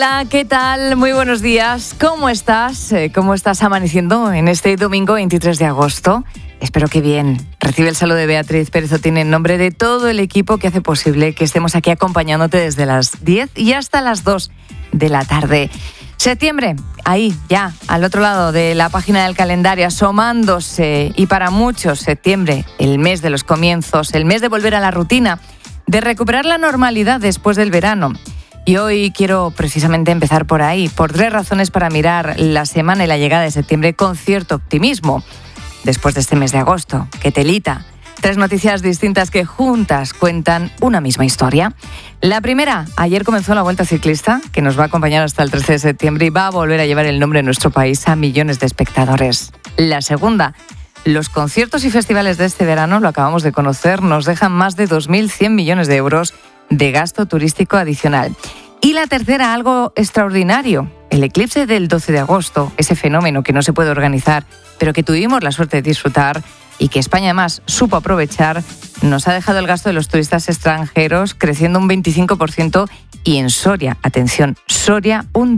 Hola, ¿qué tal? Muy buenos días. ¿Cómo estás? ¿Cómo estás amaneciendo en este domingo 23 de agosto? Espero que bien. Recibe el saludo de Beatriz Pérez Otín en nombre de todo el equipo que hace posible que estemos aquí acompañándote desde las 10 y hasta las 2 de la tarde. Septiembre, ahí ya, al otro lado de la página del calendario, asomándose. Y para muchos, septiembre, el mes de los comienzos, el mes de volver a la rutina, de recuperar la normalidad después del verano. Y hoy quiero precisamente empezar por ahí, por 3 razones para mirar la semana y la llegada de septiembre con cierto optimismo. Después de este mes de agosto, ¡qué telita! 3 noticias distintas que juntas cuentan una misma historia. La primera, ayer comenzó la Vuelta Ciclista, que nos va a acompañar hasta el 13 de septiembre y va a volver a llevar el nombre de nuestro país a millones de espectadores. La segunda, los conciertos y festivales de este verano, lo acabamos de conocer, nos dejan más de 2.100 millones de euros de gasto turístico adicional. Y la tercera, algo extraordinario, el eclipse del 12 de agosto, ese fenómeno que no se puede organizar, pero que tuvimos la suerte de disfrutar y que España además supo aprovechar, nos ha dejado el gasto de los turistas extranjeros creciendo un 25% y en Soria, atención, Soria un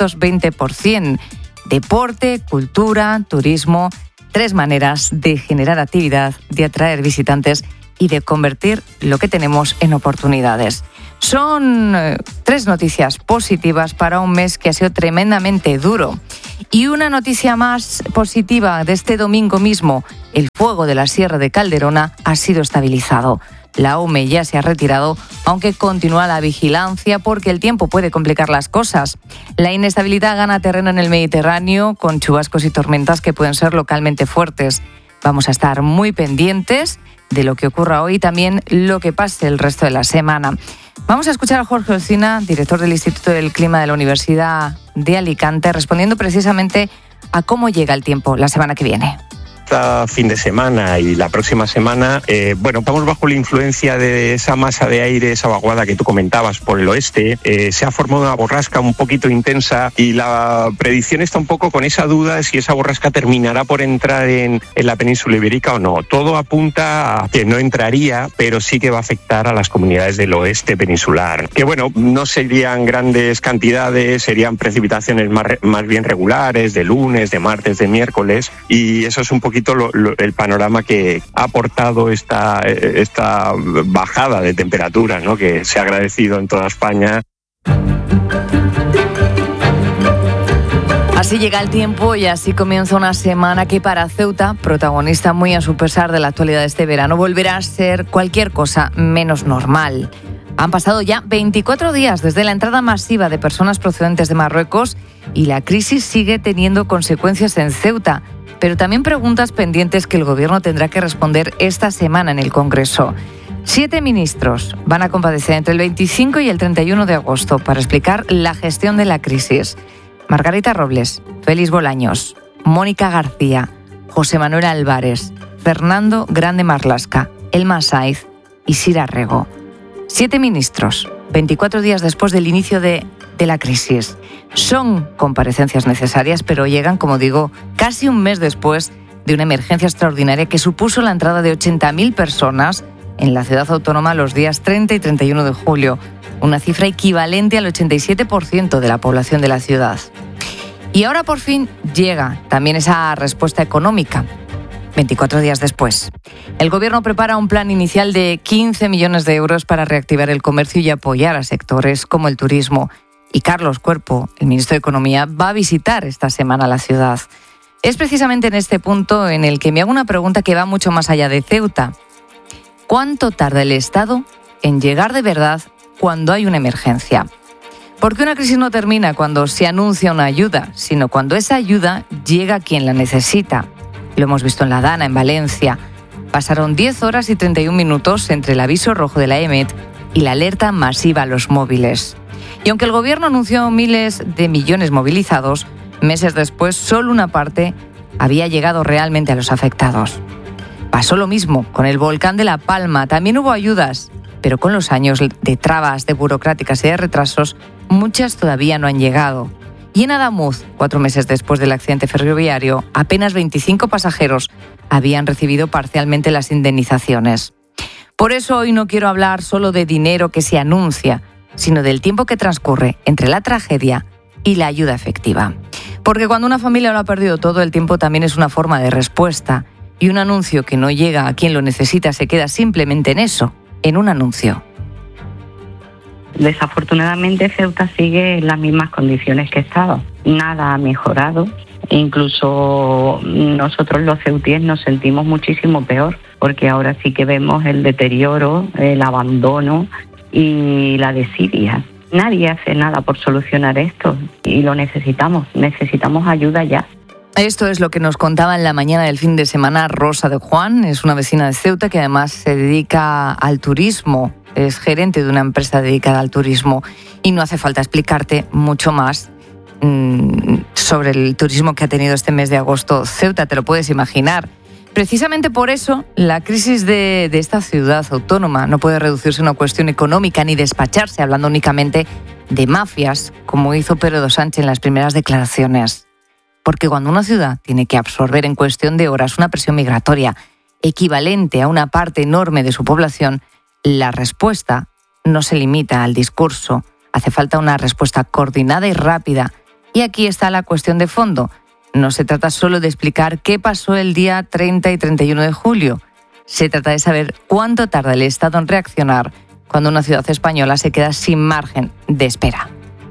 220%. Deporte, cultura, turismo, 3 maneras de generar actividad, de atraer visitantes y de convertir lo que tenemos en oportunidades. Son 3 noticias positivas para un mes que ha sido tremendamente duro. Y una noticia más positiva de este domingo mismo, el fuego de la Sierra de Calderona ha sido estabilizado. La UME ya se ha retirado, aunque continúa la vigilancia porque el tiempo puede complicar las cosas. La inestabilidad gana terreno en el Mediterráneo con chubascos y tormentas que pueden ser localmente fuertes. Vamos a estar muy pendientes de lo que ocurra hoy y también lo que pase el resto de la semana. Vamos a escuchar a Jorge Olcina, director del Instituto del Clima de la Universidad de Alicante, respondiendo precisamente a cómo llega el tiempo la semana que viene. Fin de semana y la próxima semana, vamos bajo la influencia de esa masa de aire, esa vaguada que tú comentabas por el oeste. Se ha formado una borrasca un poquito intensa y la predicción está un poco con esa duda de si esa borrasca terminará por entrar en la península ibérica o no. Todo apunta a que no entraría, pero sí que va a afectar a las comunidades del oeste peninsular. Que no serían grandes cantidades, serían precipitaciones más bien regulares, de lunes, de martes, de miércoles, y eso es un poquito el panorama que ha aportado esta bajada de temperatura, ¿no?, que se ha agradecido en toda España. Así llega el tiempo y así comienza una semana que para Ceuta, protagonista muy a su pesar de la actualidad de este verano, volverá a ser cualquier cosa menos normal. Han pasado ya 24 días desde la entrada masiva de personas procedentes de Marruecos y la crisis sigue teniendo consecuencias en Ceuta, pero también preguntas pendientes que el Gobierno tendrá que responder esta semana en el Congreso. 7 ministros van a comparecer entre el 25 y el 31 de agosto para explicar la gestión de la crisis. Margarita Robles, Félix Bolaños, Mónica García, José Manuel Álvarez, Fernando Grande Marlasca, Elma Saiz y Sira Rego. 7 ministros, 24 días después del inicio de la crisis. Son comparecencias necesarias, pero llegan, como digo, casi un mes después de una emergencia extraordinaria que supuso la entrada de 80.000 personas en la ciudad autónoma los días 30 y 31 de julio, una cifra equivalente al 87% de la población de la ciudad. Y ahora por fin llega también esa respuesta económica. 24 días después. El Gobierno prepara un plan inicial de 15 millones de euros para reactivar el comercio y apoyar a sectores como el turismo. Y Carlos Cuerpo, el ministro de Economía, va a visitar esta semana la ciudad. Es precisamente en este punto en el que me hago una pregunta que va mucho más allá de Ceuta. ¿Cuánto tarda el Estado en llegar de verdad cuando hay una emergencia? Porque una crisis no termina cuando se anuncia una ayuda, sino cuando esa ayuda llega a quien la necesita. Lo hemos visto en La Dana, en Valencia. Pasaron 10 horas y 31 minutos entre el aviso rojo de la EMET y la alerta masiva a los móviles. Y aunque el Gobierno anunció miles de millones movilizados, meses después solo una parte había llegado realmente a los afectados. Pasó lo mismo con el volcán de La Palma. También hubo ayudas, pero con los años de trabas, de burocráticas y de retrasos, muchas todavía no han llegado. Y en Adamuz, 4 meses después del accidente ferroviario, apenas 25 pasajeros habían recibido parcialmente las indemnizaciones. Por eso hoy no quiero hablar solo de dinero que se anuncia, sino del tiempo que transcurre entre la tragedia y la ayuda efectiva. Porque cuando una familia lo ha perdido todo, el tiempo también es una forma de respuesta, y un anuncio que no llega a quien lo necesita se queda simplemente en eso, en un anuncio. Desafortunadamente Ceuta sigue en las mismas condiciones que estaba. Nada ha mejorado. Incluso nosotros los ceutíes nos sentimos muchísimo peor, porque ahora sí que vemos el deterioro, el abandono y la desidia. Nadie hace nada por solucionar esto y lo necesitamos ayuda ya. Esto es lo que nos contaba en la mañana del fin de semana Rosa de Juan. Es una vecina de Ceuta que además se dedica al turismo, es gerente de una empresa dedicada al turismo, y no hace falta explicarte mucho más sobre el turismo que ha tenido este mes de agosto Ceuta, te lo puedes imaginar. Precisamente por eso, la crisis de esta ciudad autónoma no puede reducirse a una cuestión económica ni despacharse hablando únicamente de mafias, como hizo Pedro Sánchez en las primeras declaraciones. Porque cuando una ciudad tiene que absorber en cuestión de horas una presión migratoria equivalente a una parte enorme de su población, la respuesta no se limita al discurso. Hace falta una respuesta coordinada y rápida. Y aquí está la cuestión de fondo. No se trata solo de explicar qué pasó el día 30 y 31 de julio. Se trata de saber cuánto tarda el Estado en reaccionar cuando una ciudad española se queda sin margen de espera.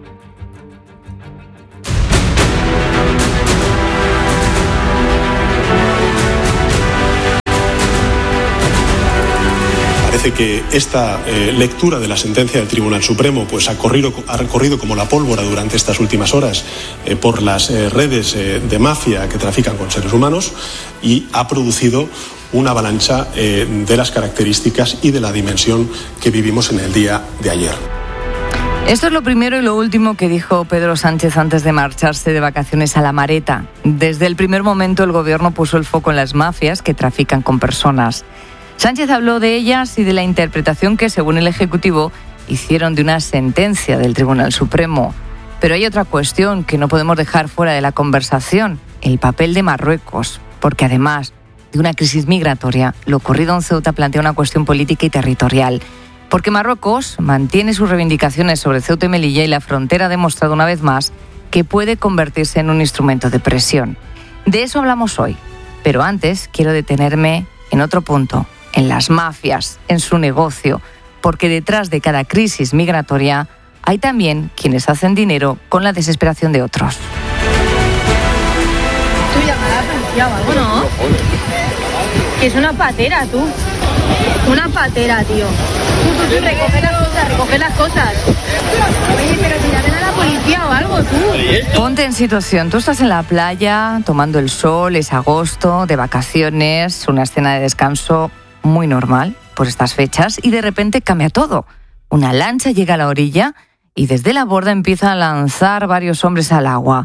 Parece que esta lectura de la sentencia del Tribunal Supremo pues ha corrido como la pólvora durante estas últimas horas por las redes de mafia que trafican con seres humanos y ha producido una avalancha de las características y de la dimensión que vivimos en el día de ayer. Esto es lo primero y lo último que dijo Pedro Sánchez antes de marcharse de vacaciones a La Mareta. Desde el primer momento el gobierno puso el foco en las mafias que trafican con personas. Sánchez habló de ellas y de la interpretación que, según el Ejecutivo, hicieron de una sentencia del Tribunal Supremo. Pero hay otra cuestión que no podemos dejar fuera de la conversación, el papel de Marruecos, porque además de una crisis migratoria, lo ocurrido en Ceuta plantea una cuestión política y territorial. Porque Marruecos mantiene sus reivindicaciones sobre Ceuta y Melilla y la frontera ha demostrado una vez más que puede convertirse en un instrumento de presión. De eso hablamos hoy, pero antes quiero detenerme en otro punto, en las mafias, en su negocio, porque detrás de cada crisis migratoria hay también quienes hacen dinero con la desesperación de otros. Tú llamas a la policía o algo, ¿no? Que es una patera, tú. Una patera, tío. Tú recoge las cosas. Oye, pero si llamen a la policía o algo, tú. Ponte en situación. Tú estás en la playa, tomando el sol, es agosto, de vacaciones, una escena de descanso muy normal por estas fechas, y de repente cambia todo. Una lancha llega a la orilla y desde la borda empieza a lanzar varios hombres al agua.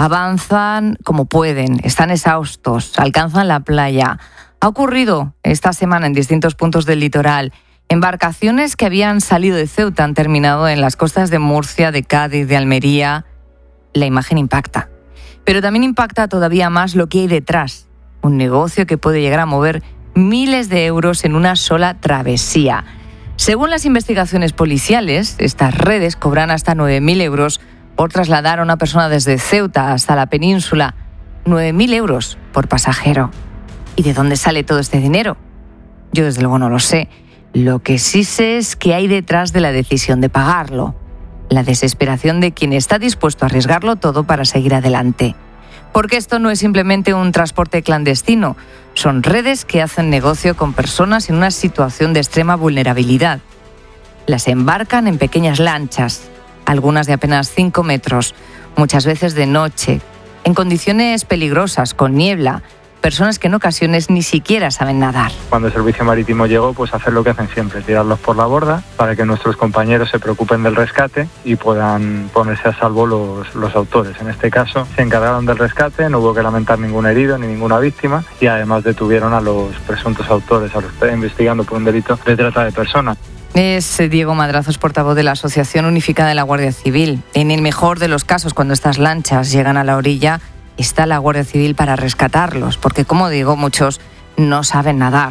Avanzan como pueden, están exhaustos, alcanzan la playa. Ha ocurrido esta semana en distintos puntos del litoral. Embarcaciones que habían salido de Ceuta han terminado en las costas de Murcia, de Cádiz, de Almería. La imagen impacta. Pero también impacta todavía más lo que hay detrás. Un negocio que puede llegar a mover miles de euros en una sola travesía. Según las investigaciones policiales, estas redes cobran hasta 9.000 euros por trasladar a una persona desde Ceuta hasta la península. 9.000 euros por pasajero. ¿Y de dónde sale todo este dinero? Yo desde luego no lo sé. Lo que sí sé es que hay detrás de la decisión de pagarlo. La desesperación de quien está dispuesto a arriesgarlo todo para seguir adelante. Porque esto no es simplemente un transporte clandestino, son redes que hacen negocio con personas en una situación de extrema vulnerabilidad. Las embarcan en pequeñas lanchas, algunas de apenas 5 metros, muchas veces de noche, en condiciones peligrosas, con niebla, personas que en ocasiones ni siquiera saben nadar. Cuando el servicio marítimo llegó, pues hacer lo que hacen siempre, tirarlos por la borda para que nuestros compañeros se preocupen del rescate y puedan ponerse a salvo los autores. En este caso se encargaron del rescate, no hubo que lamentar ningún herido ni ninguna víctima y además detuvieron a los presuntos autores, a los que están investigando por un delito de trata de personas. Es Diego Madrazos, portavoz de la Asociación Unificada de la Guardia Civil. En el mejor de los casos, cuando estas lanchas llegan a la orilla, está la Guardia Civil para rescatarlos, porque como digo, muchos no saben nadar.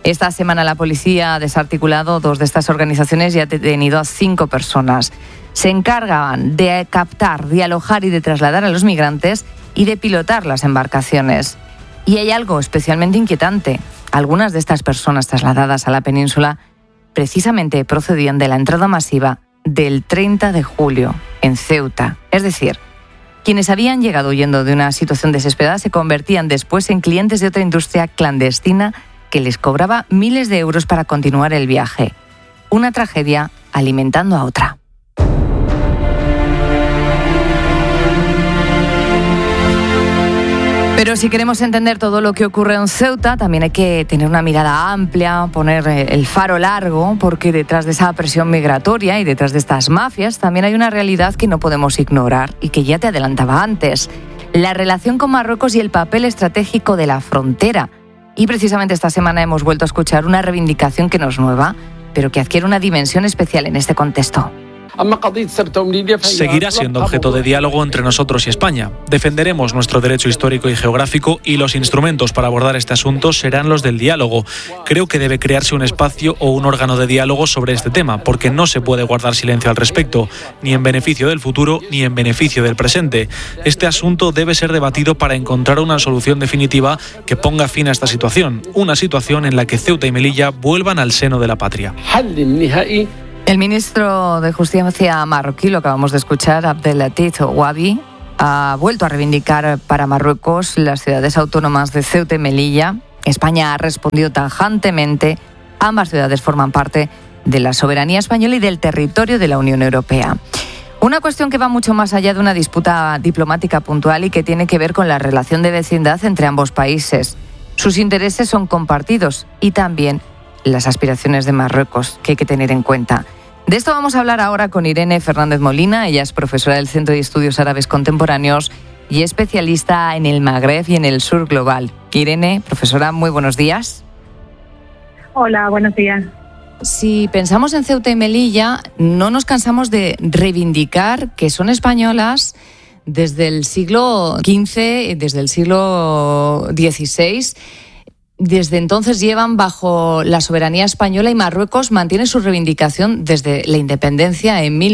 Esta semana la policía ha desarticulado 2 de estas organizaciones y ha detenido a 5 personas. Se encargan de captar, de alojar y de trasladar a los migrantes y de pilotar las embarcaciones. Y hay algo especialmente inquietante. Algunas de estas personas trasladadas a la península precisamente procedían de la entrada masiva del 30 de julio en Ceuta. Es decir, quienes habían llegado huyendo de una situación desesperada se convertían después en clientes de otra industria clandestina que les cobraba miles de euros para continuar el viaje. Una tragedia alimentando a otra. Pero si queremos entender todo lo que ocurre en Ceuta, también hay que tener una mirada amplia, poner el faro largo, porque detrás de esa presión migratoria y detrás de estas mafias también hay una realidad que no podemos ignorar y que ya te adelantaba antes: la relación con Marruecos y el papel estratégico de la frontera. Y precisamente esta semana hemos vuelto a escuchar una reivindicación que no es nueva, pero que adquiere una dimensión especial en este contexto. Seguirá siendo objeto de diálogo entre nosotros y España. Defenderemos nuestro derecho histórico y geográfico y los instrumentos para abordar este asunto serán los del diálogo. Creo que debe crearse un espacio o un órgano de diálogo sobre este tema, porque no se puede guardar silencio al respecto, ni en beneficio del futuro ni en beneficio del presente. Este asunto debe ser debatido para encontrar una solución definitiva que ponga fin a esta situación, una situación en la que Ceuta y Melilla vuelvan al seno de la patria. El ministro de Justicia marroquí, lo acabamos de escuchar, Abdelatif Ouabi, ha vuelto a reivindicar para Marruecos las ciudades autónomas de Ceuta y Melilla. España ha respondido tajantemente. Ambas ciudades forman parte de la soberanía española y del territorio de la Unión Europea. Una cuestión que va mucho más allá de una disputa diplomática puntual y que tiene que ver con la relación de vecindad entre ambos países. Sus intereses son compartidos y también las aspiraciones de Marruecos, que hay que tener en cuenta. De esto vamos a hablar ahora con Irene Fernández Molina. Ella es profesora del Centro de Estudios Árabes Contemporáneos y especialista en el Magreb y en el sur global. Irene, profesora, muy buenos días. Hola, buenos días. Si pensamos en Ceuta y Melilla, no nos cansamos de reivindicar que son españolas desde el siglo XV, desde el siglo XVI. Desde entonces llevan bajo la soberanía española y Marruecos mantiene su reivindicación desde la independencia en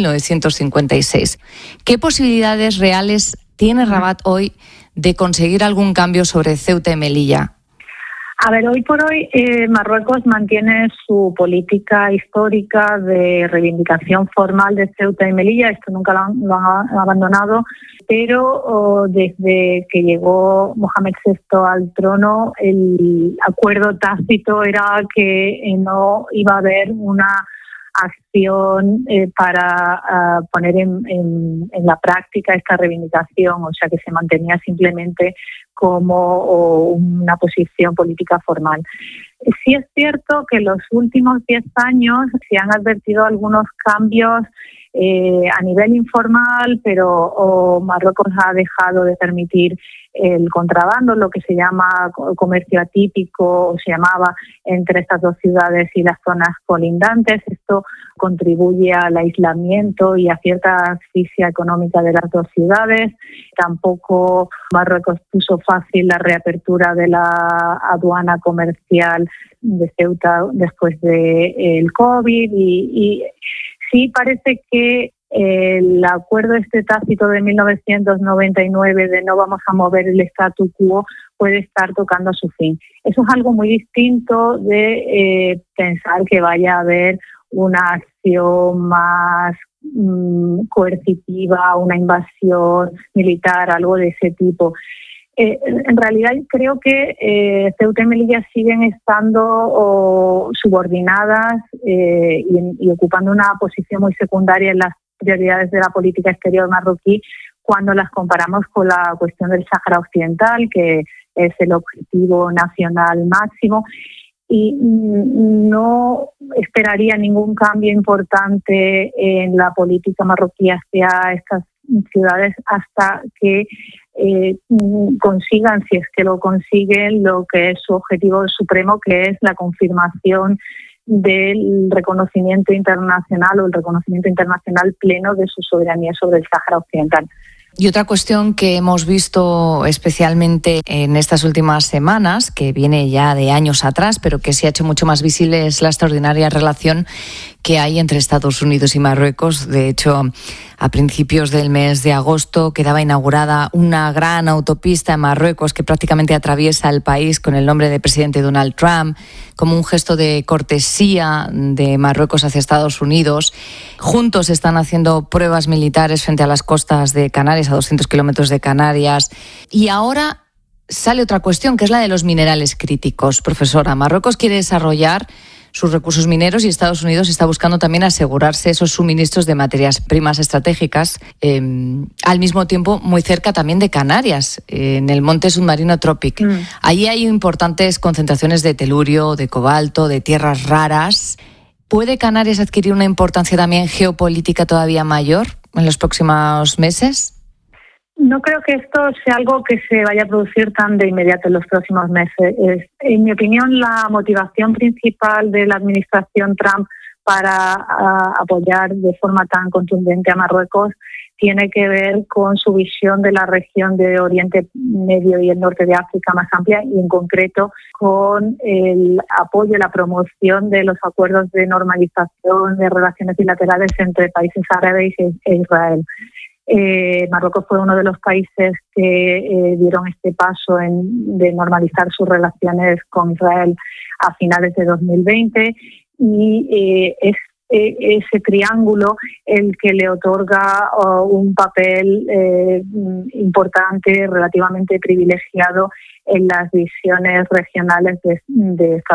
1956. ¿Qué posibilidades reales tiene Rabat hoy de conseguir algún cambio sobre Ceuta y Melilla? A ver, hoy por hoy Marruecos mantiene su política histórica de reivindicación formal de Ceuta y Melilla. Esto nunca lo han abandonado, pero desde que llegó Mohamed VI al trono, el acuerdo tácito era que no iba a haber una acción para poner en la práctica esta reivindicación, o sea que se mantenía simplemente como una posición política formal. Sí es cierto que en los últimos 10 años se han advertido algunos cambios a nivel informal, pero Marruecos ha dejado de permitir el contrabando, lo que se llama comercio atípico, o se llamaba, entre estas dos ciudades y las zonas colindantes. Esto contribuye al aislamiento y a cierta asfixia económica de las dos ciudades. Tampoco Marruecos puso fácil la reapertura de la aduana comercial de Ceuta después del COVID y sí parece que el acuerdo tácito de 1999 de no vamos a mover el statu quo puede estar tocando a su fin. Eso es algo muy distinto de pensar que vaya a haber una acción más coercitiva, una invasión militar, algo de ese tipo. En realidad creo que Ceuta y Melilla siguen estando subordinadas y ocupando una posición muy secundaria en las prioridades de la política exterior marroquí cuando las comparamos con la cuestión del Sáhara Occidental, que es el objetivo nacional máximo, y no esperaría ningún cambio importante en la política marroquí hacia estas ciudades hasta que consigan, si es que lo consiguen, lo que es su objetivo supremo, que es la confirmación del reconocimiento internacional o el reconocimiento internacional pleno de su soberanía sobre el Sáhara Occidental. Y otra cuestión que hemos visto especialmente en estas últimas semanas, que viene ya de años atrás, pero que se ha hecho mucho más visible, es la extraordinaria relación que hay entre Estados Unidos y Marruecos. De hecho, a principios del mes de agosto quedaba inaugurada una gran autopista en Marruecos que prácticamente atraviesa el país con el nombre del presidente Donald Trump, como un gesto de cortesía de Marruecos hacia Estados Unidos. Juntos están haciendo pruebas militares frente a las costas de Canarias, a 200 kilómetros de Canarias. Y ahora sale otra cuestión, que es la de los minerales críticos. Profesora, Marruecos quiere desarrollar sus recursos mineros y Estados Unidos está buscando también asegurarse esos suministros de materias primas estratégicas, al mismo tiempo muy cerca también de Canarias, en el monte submarino Tropic. Allí hay importantes concentraciones de telurio, de cobalto, de tierras raras. ¿Puede Canarias adquirir una importancia también geopolítica todavía mayor en los próximos meses? No creo que esto sea algo que se vaya a producir tan de inmediato en los próximos meses. En mi opinión, la motivación principal de la administración Trump para apoyar de forma tan contundente a Marruecos tiene que ver con su visión de la región de Oriente Medio y el norte de África más amplia, y en concreto con el apoyo y la promoción de los acuerdos de normalización de relaciones bilaterales entre países árabes e Israel. Marruecos fue uno de los países que dieron este paso de normalizar sus relaciones con Israel a finales de 2020, y es ese triángulo el que le otorga un papel importante, relativamente privilegiado en las visiones regionales de Estados